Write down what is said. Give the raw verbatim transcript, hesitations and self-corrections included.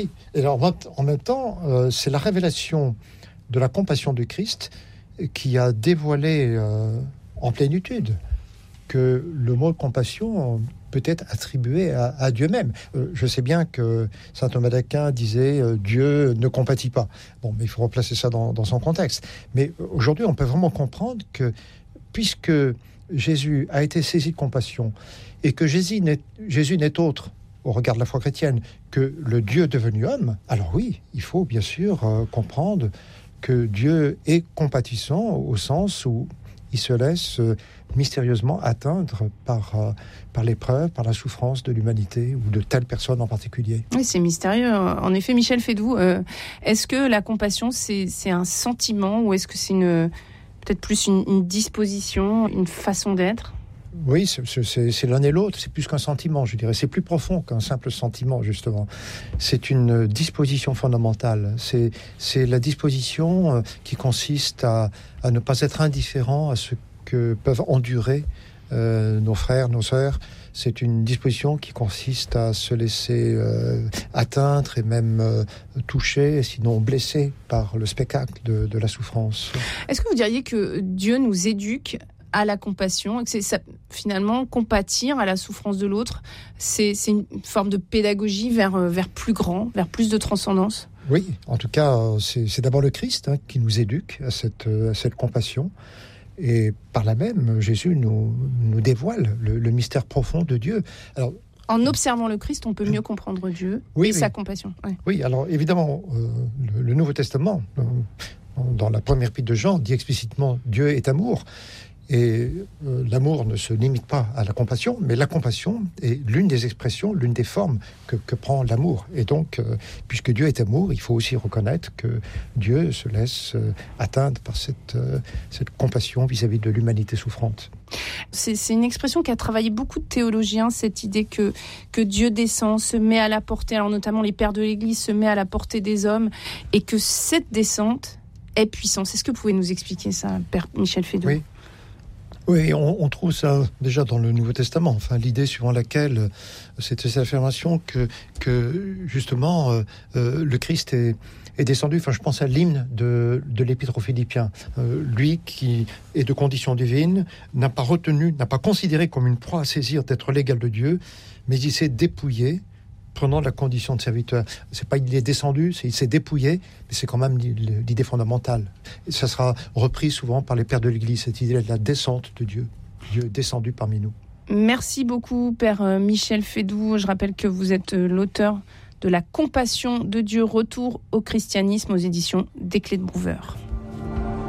Et alors, en même temps, euh, c'est la révélation de la compassion du Christ qui a dévoilé euh, en plénitude que le mot compassion peut être attribué à, à Dieu même. Euh, je sais bien que saint Thomas d'Aquin disait euh, « Dieu ne compatit pas ». Bon, mais il faut replacer ça dans, dans son contexte. Mais aujourd'hui, on peut vraiment comprendre que puisque Jésus a été saisi de compassion et que Jésus n'est, Jésus n'est autre au regard de la foi chrétienne, que le Dieu devenu homme, alors oui, il faut bien sûr euh, comprendre que Dieu est compatissant au sens où il se laisse euh, mystérieusement atteindre par, euh, par l'épreuve, par la souffrance de l'humanité ou de telle personne en particulier. Oui, c'est mystérieux. En effet, Michel Fédoux, euh, est-ce que la compassion, c'est, c'est un sentiment ou est-ce que c'est une, peut-être plus une, une disposition, une façon d'être ? Oui, c'est, c'est, c'est l'un et l'autre, c'est plus qu'un sentiment, je dirais. C'est plus profond qu'un simple sentiment, justement. C'est une disposition fondamentale. C'est, c'est la disposition qui consiste à, à ne pas être indifférent à ce que peuvent endurer euh, nos frères, nos sœurs. C'est une disposition qui consiste à se laisser euh, atteindre et même euh, toucher, sinon blesser par le spectacle de, de la souffrance. Est-ce que vous diriez que Dieu nous éduque à la compassion, et que c'est ça, finalement compatir à la souffrance de l'autre, c'est, c'est une forme de pédagogie vers, vers plus grand, vers plus de transcendance? Oui, en tout cas, c'est, c'est d'abord le Christ hein, qui nous éduque à cette, à cette compassion. Et par là même, Jésus nous, nous dévoile le, le mystère profond de Dieu. Alors, en observant le Christ, on peut mieux comprendre Dieu oui, et oui. sa compassion. Ouais. Oui, alors évidemment, euh, le, le Nouveau Testament, euh, dans la première épître de Jean, dit explicitement « Dieu est amour ». Et euh, l'amour ne se limite pas à la compassion, mais la compassion est l'une des expressions, l'une des formes que, que prend l'amour. Et donc, euh, puisque Dieu est amour, il faut aussi reconnaître que Dieu se laisse euh, atteindre par cette, euh, cette compassion vis-à-vis de l'humanité souffrante. C'est, c'est une expression qui a travaillé beaucoup de théologiens, cette idée que, que Dieu descend, se met à la portée, alors notamment les pères de l'Église, se met à la portée des hommes, et que cette descente est puissante. Est-ce que vous pouvez nous expliquer ça, Père Michel Fédoux ? Oui. Oui, on, on trouve ça déjà dans le Nouveau Testament. Enfin, l'idée suivant laquelle c'était cette affirmation que, que justement euh, euh, le Christ est, est descendu. Enfin, je pense à l'hymne de, de l'Épître aux Philippiens. Euh, lui qui est de condition divine n'a pas retenu, n'a pas considéré comme une proie à saisir d'être l'égal de Dieu, mais il s'est dépouillé, prenant la condition de serviteur. C'est pas il est descendu, c'est il s'est dépouillé, mais c'est quand même l'idée fondamentale. Et ça sera repris souvent par les pères de l'Église, cette idée de la descente de Dieu, Dieu descendu parmi nous. Merci beaucoup, Père Michel Fédoux. Je rappelle que vous êtes l'auteur de La compassion de Dieu, retour au christianisme aux éditions des Clés de Brouwer.